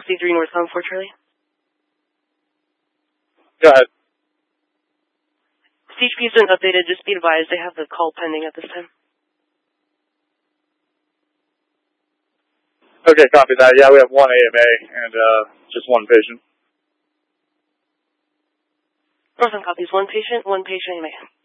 63 northbound for Charlie. Go ahead. CHP has been updated. Just be advised they have the call pending at this time. Okay, copy that. Yeah, we have one AMA and just one patient. Northbound copies. One patient AMA.